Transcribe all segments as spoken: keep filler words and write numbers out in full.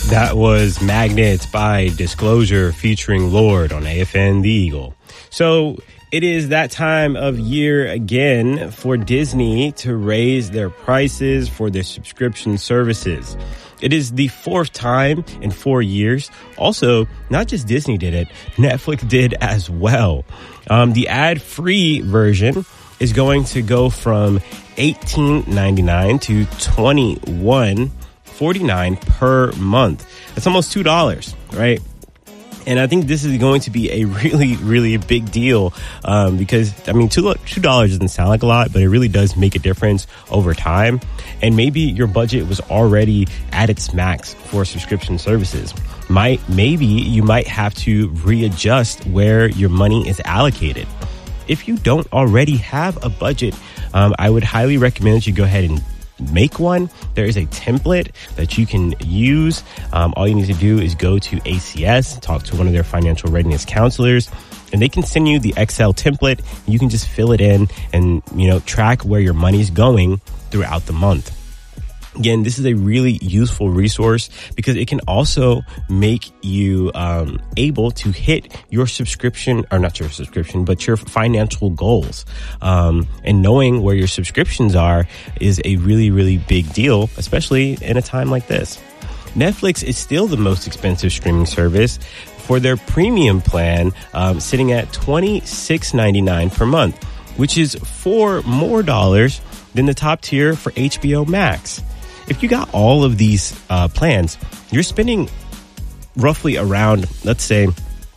That was Magnet by Disclosure featuring Lord on A F N The Eagle. So it is that time of year again for Disney to raise their prices for their subscription services. It is the fourth time in four years. Also, not just Disney did it, Netflix did as well. Um, the ad-free version is going to go from eighteen ninety-nine to twenty-one forty-nine per month. That's almost two dollars, right? And I think this is going to be a really, really big deal um, because, I mean, two dollars doesn't sound like a lot, but it really does make a difference over time. And maybe your budget was already at its max for subscription services. Might Maybe you might have to readjust where your money is allocated. If you don't already have a budget, um, I would highly recommend that you go ahead and make one. There is a template that you can use. Um, all you need to do is go to A C S, talk to one of their financial readiness counselors, and they can send you the Excel template. You can just fill it in and, you know, track where your money's going throughout the month. Again, this is a really useful resource because it can also make you um, able to hit your subscription, or not your subscription, but your financial goals. Um, and knowing where your subscriptions are is a really, really big deal, especially in a time like this. Netflix is still the most expensive streaming service for their premium plan, um, sitting at twenty-six ninety-nine per month, which is four more dollars than the top tier for H B O Max. If you got all of these uh, plans, you're spending roughly around, let's say,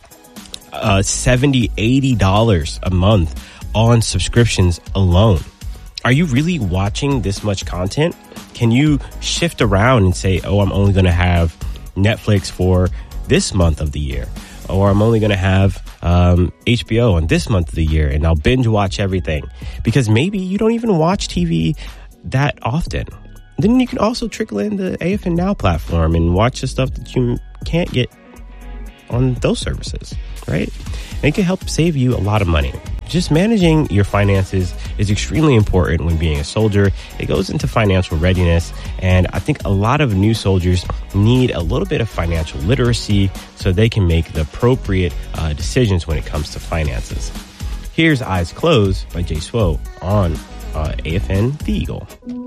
uh, seventy dollars, eighty dollars a month on subscriptions alone. Are you really watching this much content? Can you shift around and say, oh, I'm only going to have Netflix for this month of the year, or I'm only going to have um, H B O on this month of the year, and I'll binge watch everything? Because maybe you don't even watch T V that often. Then you can also trickle in the A F N Now platform and watch the stuff that you can't get on those services, right? And it can help save you a lot of money. Just managing your finances is extremely important when being a soldier. It goes into financial readiness, and I think a lot of new soldiers need a little bit of financial literacy so they can make the appropriate uh, decisions when it comes to finances. Here's Eyes Closed by Jay Swo on uh, A F N The Eagle.